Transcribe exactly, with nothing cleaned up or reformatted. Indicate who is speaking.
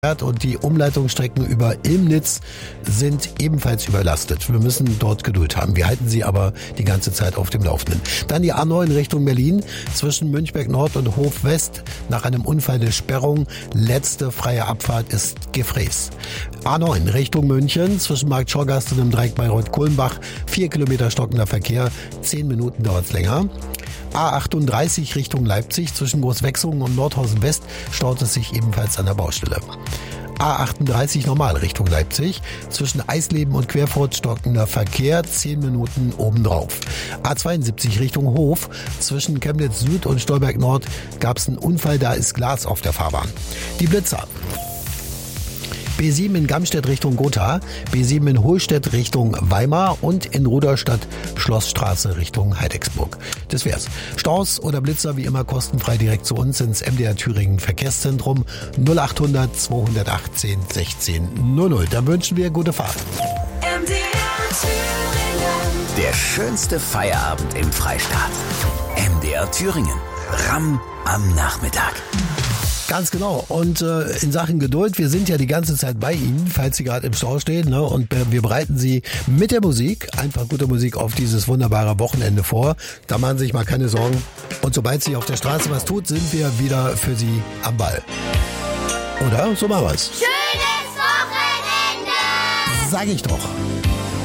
Speaker 1: Und die Umleitungsstrecken über Ilmnitz sind ebenfalls überlastet. Wir müssen dort Geduld haben. Wir halten Sie aber die ganze Zeit auf dem Laufenden. Dann die A neun Richtung Berlin zwischen Münchberg Nord und Hof West. Nach einem Unfall eine Sperrung. Letzte freie Abfahrt ist Gefräß. A neun Richtung München zwischen Markt Schorgast und dem Dreieck Bayreuth-Kulmbach. Vier Kilometer stockender Verkehr. Zehn Minuten dauert es länger. A achtunddreißig Richtung Leipzig zwischen Großwechsungen und Nordhausen West staut es sich ebenfalls an der Baustelle. A achtunddreißig normal Richtung Leipzig zwischen Eisleben und Querfurt stockender Verkehr, zehn Minuten obendrauf. A zweiundsiebzig Richtung Hof zwischen Chemnitz Süd und Stolberg Nord gab es einen Unfall, da ist Glas auf der Fahrbahn. Die Blitzer. B sieben in Gamstedt Richtung Gotha, B sieben in Hohlstedt Richtung Weimar und in Ruderstadt Schlossstraße Richtung Heidecksburg. Das wär's. Staus oder Blitzer wie immer kostenfrei direkt zu uns ins M D R Thüringen Verkehrszentrum null achthundert zweihundertachtzehn sechzehn null null. Da wünschen wir gute Fahrt.
Speaker 2: M D R Thüringen.
Speaker 3: Der schönste Feierabend im Freistaat. M D R Thüringen. Ramm am Nachmittag.
Speaker 1: Ganz genau. Und äh, in Sachen Geduld, wir sind ja die ganze Zeit bei Ihnen, falls Sie gerade im Stau stehen, ne? Und äh, wir bereiten Sie mit der Musik, einfach gute Musik, auf dieses wunderbare Wochenende vor. Da machen Sie sich mal keine Sorgen. Und sobald sich auf der Straße was tut, sind wir wieder für Sie am Ball. Oder? So machen wir's.
Speaker 4: Schönes Wochenende!
Speaker 1: Sag ich doch.